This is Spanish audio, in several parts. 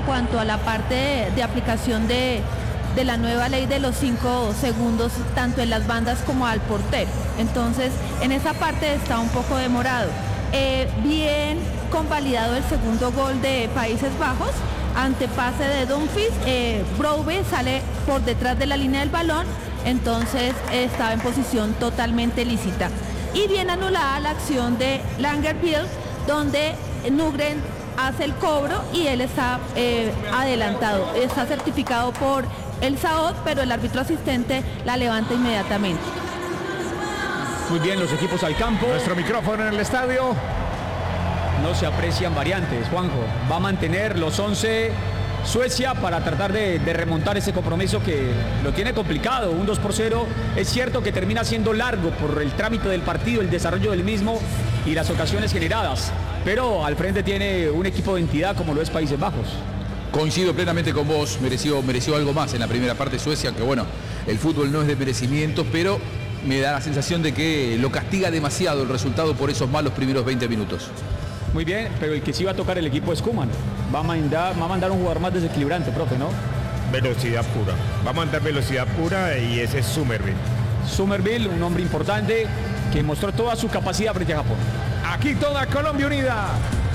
cuanto a la parte de aplicación de la nueva ley de los 5 segundos, tanto en las bandas como al portero. Entonces, en esa parte está un poco demorado. Bien convalidado el segundo gol de Países Bajos, ante pase de Dumfries. Brobbey sale por detrás de la línea del balón, entonces estaba en posición totalmente lícita. Y bien anulada la acción de Langerbielke, donde Nygren hace el cobro y él está adelantado. Está certificado por el SAOD, pero el árbitro asistente la levanta inmediatamente. Muy bien, los equipos al campo. Nuestro micrófono en el estadio. No se aprecian variantes, Juanjo. Va a mantener los 11 Suecia para tratar de remontar ese compromiso que lo tiene complicado. Un 2-0. Es cierto que termina siendo largo por el trámite del partido, el desarrollo del mismo y las ocasiones generadas. Pero al frente tiene un equipo de entidad como lo es Países Bajos. Coincido plenamente con vos, mereció algo más en la primera parte Suecia, que bueno, el fútbol no es de merecimiento, pero me da la sensación de que lo castiga demasiado el resultado por esos malos primeros 20 minutos. Muy bien, pero el que sí va a tocar el equipo es Koeman. Va a mandar un jugador más desequilibrante, profe, ¿no? Velocidad pura. Va a mandar velocidad pura y ese es Summerville. Summerville, un hombre importante que mostró toda su capacidad frente a Japón. Aquí toda Colombia unida.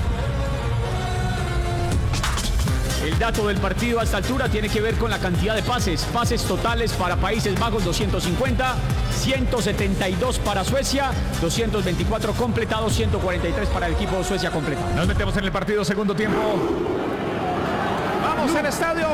El dato del partido a esta altura tiene que ver con la cantidad de pases. Pases totales para Países Bajos, 250, 172 para Suecia, 224 completados, 143 para el equipo de Suecia completado. Nos metemos en el partido, segundo tiempo. ¡Vamos al estadio!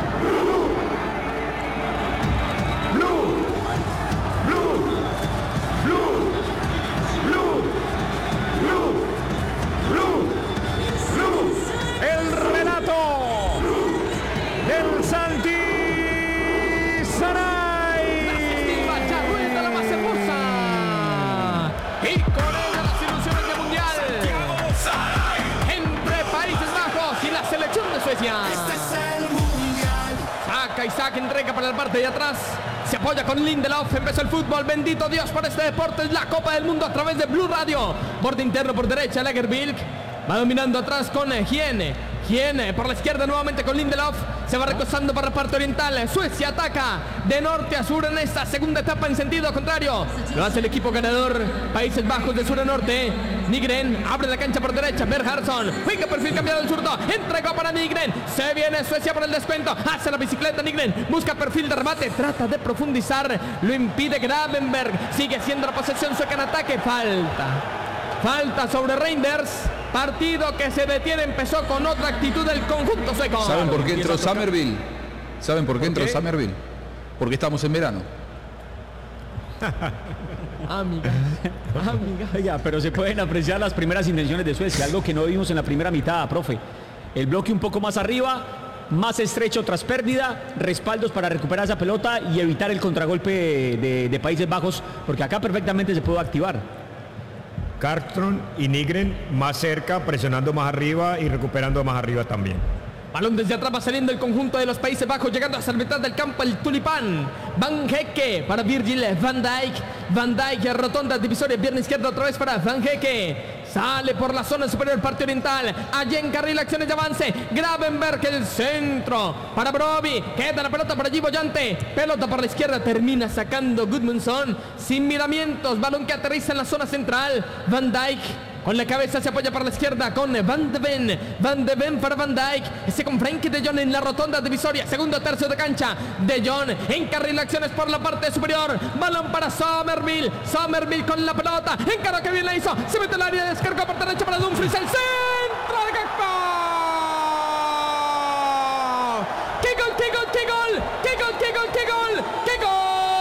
El relato del Santi Saray. La más hermosa. Y con ella las ilusiones de mundial entre Países Bajos y la selección de Suecia. Saca Isaac, entrega para la parte de atrás. Se apoya con Lindelof, empezó el fútbol, bendito Dios por este deporte, es la Copa del Mundo a través de Blue Radio. Borde interno por derecha, Lagerbielke. Va dominando atrás con Hiene por la izquierda nuevamente con Lindelof. Se va recostando para la parte oriental. Suecia ataca de norte a sur en esta segunda etapa en sentido contrario. Lo hace el equipo ganador. Países Bajos de sur a norte. Nygren abre la cancha por derecha. Berhardsson. Juega perfil cambiado el zurdo. Entregó para Nygren. Se viene Suecia por el descuento. Hace la bicicleta Nygren. Busca perfil de remate. Trata de profundizar. Lo impide Gravenberg. Sigue siendo la posesión sueca en ataque. Falta sobre Reinders. Partido que se detiene, empezó con otra actitud del conjunto sueco. ¿Saben por qué entró Summerville? ¿Saben por qué entró Summerville? Porque estamos en verano. Amiga. Oiga, pero se pueden apreciar las primeras intenciones de Suecia, algo que no vimos en la primera mitad, profe. El bloque un poco más arriba, más estrecho tras pérdida, respaldos para recuperar esa pelota y evitar el contragolpe de Países Bajos, porque acá perfectamente se pudo activar. Carlström y Nygren más cerca, presionando más arriba y recuperando más arriba también. Balón desde atrás va saliendo el conjunto de los Países Bajos, llegando hasta la mitad del campo el Tulipán. Van Hecke para Virgil van Dijk. Van Dijk, rotonda divisoria, pierna izquierda otra vez para Van Hecke. Sale por la zona superior, parte oriental. Allí en carril, acciones de avance. Gravenberg, el centro para Brobbey. Queda la pelota para Gio Llante. Pelota por la izquierda, termina sacando Gudmundsson. Sin miramientos, balón que aterriza en la zona central. Van Dijk. Con la cabeza se apoya para la izquierda con Van de Ven. Van de Ven para Van Dijk. Ese con Frenkie de Jong en la rotonda divisoria. Segundo tercio de cancha. De Jong encarrila acciones por la parte superior. Balón para Summerville. Summerville con la pelota. Encaró que bien la hizo. Se mete el área, descargó por derecha.